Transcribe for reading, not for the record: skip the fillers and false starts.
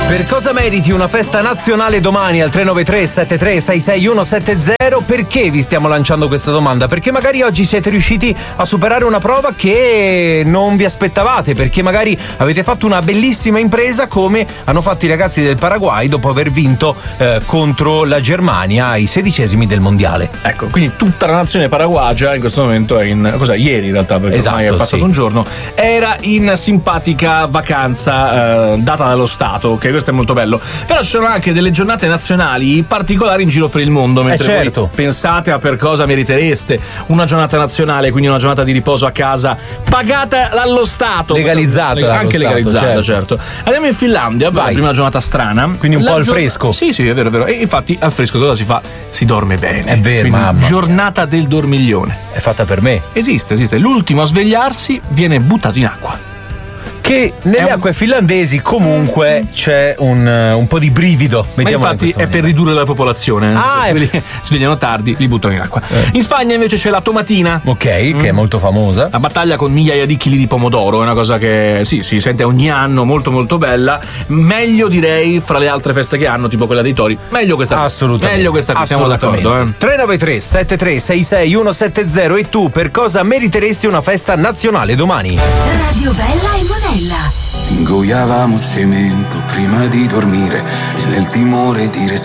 Per cosa meriti una festa nazionale domani al 393 73 66170? Perché vi stiamo lanciando questa domanda? Perché magari oggi siete riusciti a superare una prova che non vi aspettavate, perché magari avete fatto una bellissima impresa come hanno fatto i ragazzi del Paraguay dopo aver vinto contro la Germania ai 16esimi del mondiale. Ecco, quindi tutta la nazione paraguagia in questo momento è ieri in realtà, perché esatto, ormai è passato un giorno, era in simpatica vacanza data dallo Stato, che questo è molto bello. Però ci sono anche delle giornate nazionali particolari in giro per il mondo, mentre certo. voi pensate a per cosa meritereste una giornata nazionale, quindi una giornata di riposo a casa pagata dallo Stato, legalizzata, anche legalizzata, certo. Andiamo in Finlandia per la prima giornata strana, quindi un po' al fresco. Sì, è vero. E infatti al fresco cosa si fa? Si dorme bene. È vero, mamma. Giornata del dormiglione. È fatta per me. Esiste. L'ultimo a svegliarsi viene buttato in acqua. Che nelle acque finlandesi comunque c'è un po' di brivido. Ma infatti è per ridurre la popolazione. Quelli svegliano tardi, li buttano in acqua. In Spagna invece c'è la tomatina. Ok, che è molto famosa. La battaglia con migliaia di chili di pomodoro è una cosa che si sente ogni anno, molto molto bella. Meglio, direi, fra le altre feste che hanno, tipo quella dei tori. Meglio questa. Assolutamente. Meglio questa, siamo d'accordo. 393 73 66 170. E tu per cosa meriteresti una festa nazionale domani? Radio Bella e Monella. Ingoiavamo cemento prima di dormire e nel timore di